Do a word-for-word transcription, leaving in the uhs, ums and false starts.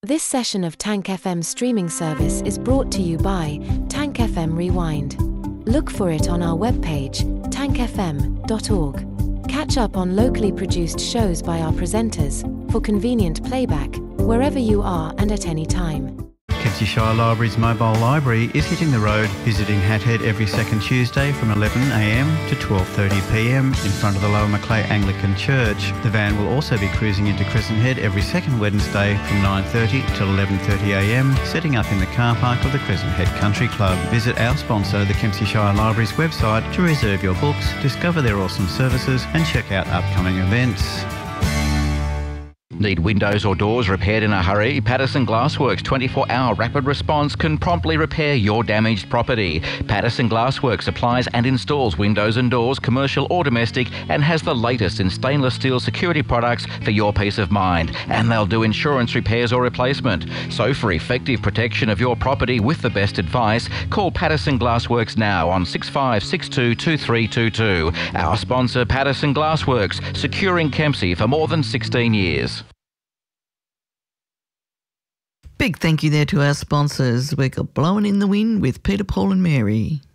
This session of Tank F M streaming service is brought to you by Tank F M Rewind. Look for it on our webpage, tank f m dot org. Catch up on locally produced shows by our presenters, for convenient playback, wherever you are and at any time. Kempsey Shire Library's mobile library is hitting the road, visiting Hathead every second Tuesday from eleven a m to twelve thirty p m in front of the Lower Macleay Anglican Church. The van will also be cruising into Crescent Head every second Wednesday from nine thirty till eleven thirty a m, setting up in the car park of the Crescent Head Country Club. Visit our sponsor, the Kempsey Shire Library's website to reserve your books, discover their awesome services and check out upcoming events. Need windows or doors repaired in a hurry? Patterson Glassworks twenty-four hour rapid response can promptly repair your damaged property. Patterson Glassworks supplies and installs windows and doors, commercial or domestic, and has the latest in stainless steel security products for your peace of mind. And they'll do insurance repairs or replacement. So for effective protection of your property with the best advice, call Patterson Glassworks now on six five six two, two three two two. Our sponsor, Patterson Glassworks, securing Kempsey for more than sixteen years. Big thank you there to our sponsors. We've got Blowing in the Wind with Peter, Paul and Mary.